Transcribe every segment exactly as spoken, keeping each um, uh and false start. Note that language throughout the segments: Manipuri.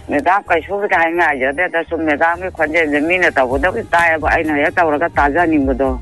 Madam Kaishu Kang, I just that some Madam Quantum the minute of the time I know yet our Taza Nimudo.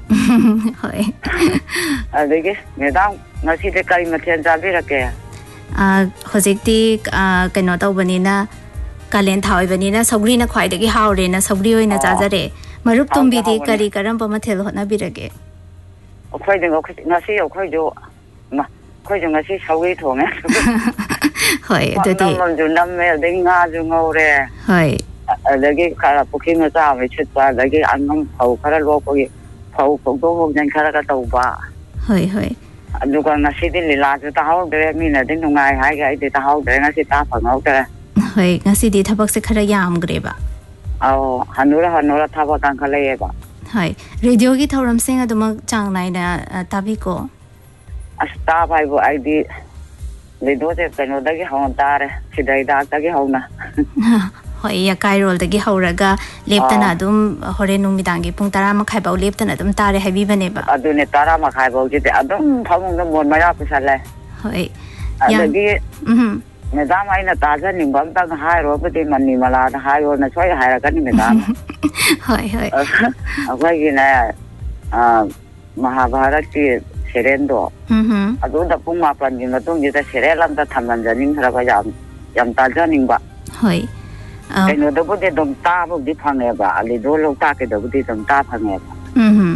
I think Madam Nasi the Kalimatin Zavira. Ah, Hositi, ah, cannot openina, Kalentau Vanina, Sabrina quite a howrin, a Sabrio in a Zazare. Maruptum Bidi, Karikaram Matil Nabirage. According to Nasi or Kojo, Kojo Nasi, how we told me. Hoi, the day. You number the Nazumore. Hoi. The gate Karapokina, which is the gate unknown Pau Karalopo, Pau Pogo, and Karakatoba. Hoi, hoi. You can see the large town there. I mean, I didn't know I did the house there and I sit up out there. Hoi, Nasi did Tabaxicara Yam Greba. Oh, Hanura Hanura Tabakan Kaleva. Hoi, Radio Gitarum sing at the Mug Chang Nina Tabico. A star Bible I did. They don't have to know the Honda, today, Doctor Gihona. Hoi, a Cairo, the Gihoraga, Lepton Adum, Horenumidangi, Puntarama Kaibo, Lepton Adum Tare, Heavy Veneba. I do not Tarama Kaibo, I don't come on my office. Hoi, Madame, I know Tarzan in Bumpang High over the Manimala, the high on the soil higher than Madame. Hoi, hoi. Away in a Mahabharati. Serendo. Mm-hmm. I do the Puma and you know, don't get a Serelam that Tamanzanin Ravayam, Yam Tajaninba. Hoi. I know the body don't tap of the Pangeva, a little tacket of the tap Pangeva. Mm-hmm.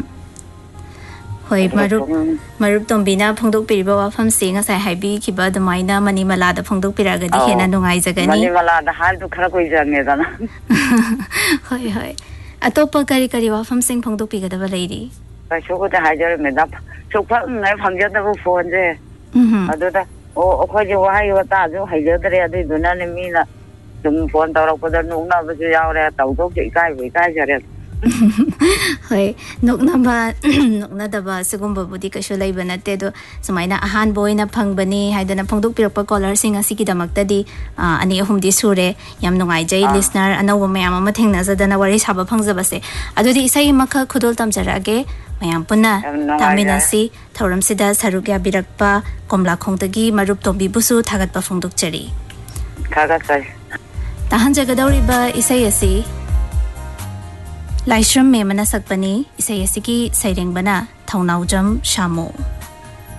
Hoi, Marup Marup Tombina, Pungdo Piribo from seeing as I have be Kiba the Mina, Manimala, the Pungdo Piraga, the Henano Isagani. Manimala, the hard to Karakuizan. Hoi, hoi. A topa Karikariwa from Sing Pungdo Piga the lady. I show the higher made up. So, I found the phone there. I do that. Oh, why you are Tazo, I get the ready to none mean some phone tower for the no number out at the guy with guys. Hoi, no number, not about Segumba Buddika Shulay Benatedo, so mine a hand boy in a pang bani, had an apong piropa color sing a Siki Damakadi, ani hum disure, Yam no I J listener, and no mamma thing as a dana worries have a pangzabase. I do the say Maka Kudol Tamjarage. Mayam puna taminasi thoram sida sarukia birakpa komla khongtagi marup tombi busu thagat pa phongduk chari khaga sai tahan jagadori ba isai asi laishram me mana sakpani isai asi ki saireng bana thaunaujam shamo